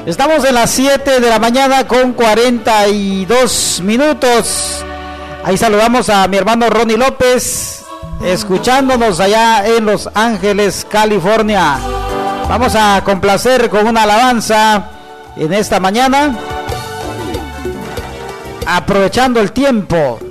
Estamos en las 7 de la mañana con 42 minutos. Ahí saludamos a mi hermano Ronnie López, escuchándonos allá en Los Ángeles, California. Vamos a complacer con una alabanza en esta mañana, aprovechando el tiempo.